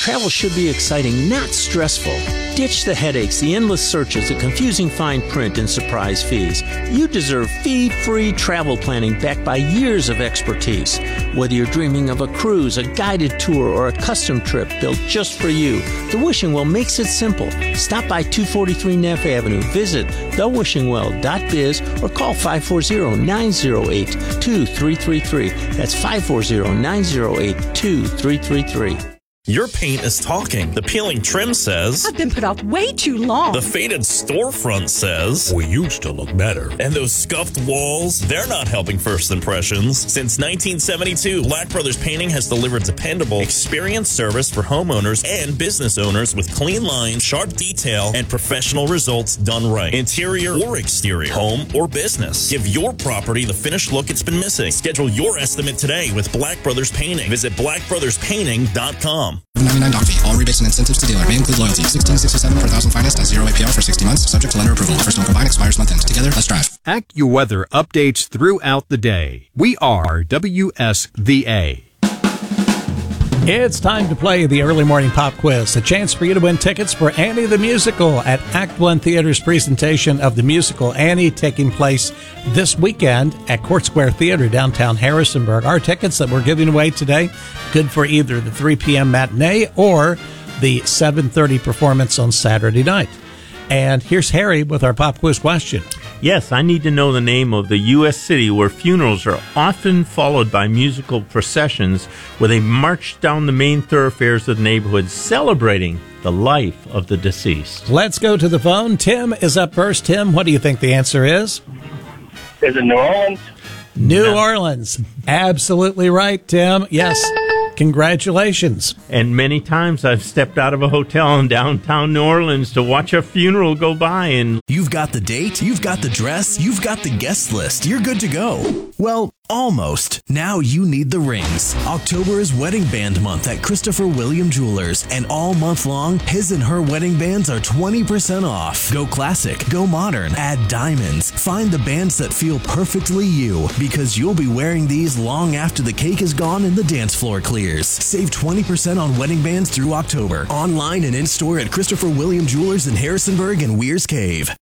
Travel should be exciting, not stressful. Ditch the headaches, the endless searches, the confusing fine print, and surprise fees. You deserve fee-free travel planning backed by years of expertise. Whether you're dreaming of a cruise, a guided tour, or a custom trip built just for you, The Wishing Well makes it simple. Stop by 243 Neff Avenue, visit thewishingwell.biz, or call 540-908-2333. That's 540-908-2333. Your paint is talking. The peeling trim says, I've been put out way too long. The faded storefront says, we used to look better. And those scuffed walls, they're not helping first impressions. Since 1972, Black Brothers Painting has delivered dependable, experienced service for homeowners and business owners with clean lines, sharp detail, and professional results done right. Interior or exterior, home or business. Give your property the finished look it's been missing. Schedule your estimate today with Black Brothers Painting. Visit blackbrotherspainting.com. $99 fee. All rebates and incentives to dealer may include loyalty. $16.67 per thousand financed at 0 APR for 60 months, subject to lender approval. First home combined expires month end. Together, let's drive. AccuWeather updates throughout the day. We are WSVA. It's time to play the early morning pop quiz, a chance for you to win tickets for Annie the Musical at Act One Theater's presentation of the musical Annie, taking place this weekend at Court Square Theater, downtown Harrisonburg. Our tickets that we're giving away today, good for either the 3 p.m. matinee or the 7:30 performance on Saturday night. And here's Harry with our pop quiz question. Yes, I need to know the name of the U.S. city where funerals are often followed by musical processions where they march down the main thoroughfares of the neighborhood celebrating the life of the deceased. Let's go to the phone. Tim is up first. Tim, what do you think the answer is? Is it New Orleans? New Orleans. Absolutely right, Tim. Yes. Congratulations. And many times I've stepped out of a hotel in downtown New Orleans to watch a funeral go by. And you've got the date, you've got the dress, you've got the guest list. You're good to go. Well, almost. Now you need the rings. October is Wedding Band Month at Christopher William Jewelers. And all month long, his and her wedding bands are 20% off. Go classic, go modern, add diamonds. Find the bands that feel perfectly you, because you'll be wearing these long after the cake is gone and the dance floor clears. Save 20% on wedding bands through October. Online and in-store at Christopher William Jewelers in Harrisonburg and Weir's Cave.